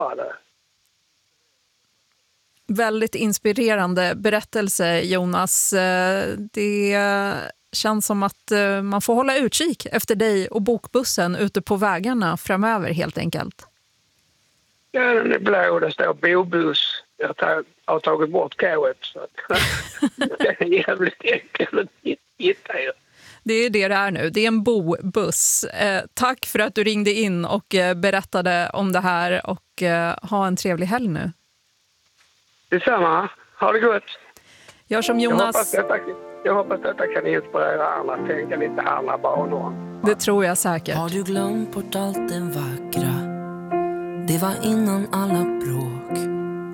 Ja, det. Väldigt inspirerande berättelse, Jonas. Det känns som att man får hålla utkik efter dig och bokbussen ute på vägarna framöver helt enkelt. Ja, den är blå och det står bobuss. Jag har tagit bort K-et så att det är jävligt enkelt att hitta. Det är det är nu. Det är en bobuss. Tack för att du ringde in och berättade om det här och ha en trevlig helg nu. Detsamma. Ha det gott. Gör som Jonas. Jag hoppas detta kan inspirera andra att tänka lite andra banor. Det tror jag säkert. Har du glömt bort allt det vackra? Det var innan alla bråk.